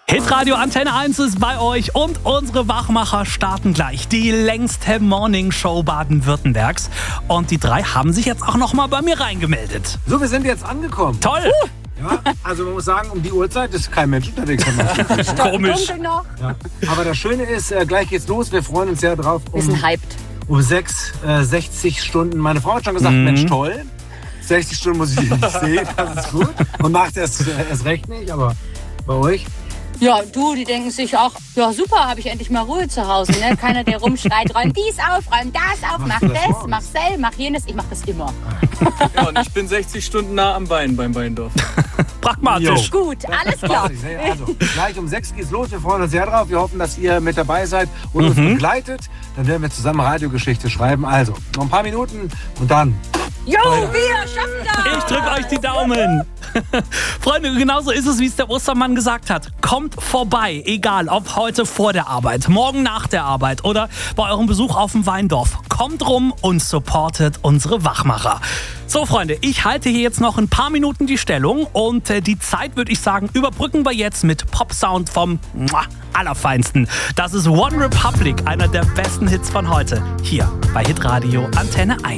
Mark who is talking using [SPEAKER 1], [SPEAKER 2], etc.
[SPEAKER 1] Hitradio Antenne 1 ist bei euch und unsere Wachmacher starten gleich. Die längste Morningshow Baden-Württembergs. Und die 3 haben sich jetzt auch nochmal bei mir reingemeldet.
[SPEAKER 2] So, wir sind jetzt angekommen.
[SPEAKER 1] Toll!
[SPEAKER 2] Ja, also man muss sagen, um die Uhrzeit ist kein Mensch unterwegs.
[SPEAKER 1] Komisch.
[SPEAKER 2] Ja. Aber das Schöne ist, gleich geht's los. Wir freuen uns sehr drauf.
[SPEAKER 3] Wir sind hyped.
[SPEAKER 2] Um 60 Stunden. Meine Frau hat schon gesagt, Mensch, toll. 60 Stunden muss ich nicht sehen, das ist gut. Und macht erst recht nicht, aber bei euch?
[SPEAKER 3] Ja, die denken sich auch, ja super, habe ich endlich mal Ruhe zu Hause. Ne? Keiner, der rumschreit, räum dies auf, räum das auf, mach das, mach sel, mach jenes. Ich mach das immer.
[SPEAKER 4] Ja, und ich bin 60 Stunden nah am Bein beim Weindorf.
[SPEAKER 1] Pragmatisch.
[SPEAKER 3] Gut, alles klar.
[SPEAKER 2] Also, gleich um 6 geht's los. Wir freuen uns sehr drauf. Wir hoffen, dass ihr mit dabei seid und uns begleitet. Dann werden wir zusammen Radiogeschichte schreiben. Also, noch ein paar Minuten und dann...
[SPEAKER 3] Jo, wir schaffen das!
[SPEAKER 1] Ich drücke euch die Daumen. Freunde, genauso ist es, wie es der Ostermann gesagt hat. Kommt vorbei, egal ob heute vor der Arbeit, morgen nach der Arbeit oder bei eurem Besuch auf dem Weindorf. Kommt rum und supportet unsere Wachmacher. So, Freunde, ich halte hier jetzt noch ein paar Minuten die Stellung und die Zeit, würde ich sagen, überbrücken wir jetzt mit Pop-Sound vom Allerfeinsten. Das ist One Republic, einer der besten Hits von heute, hier bei Hitradio Antenne 1.